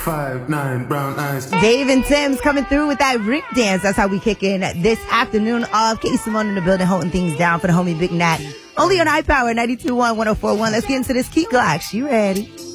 5'9", brown eyes. Dave and Tim's coming through with that Rick dance. That's how we kick in this afternoon of K Simone in the building, holding things down for the homie Big Nat. Only on iPower 92.1, 104.1. Let's get into this Key Glock. You ready?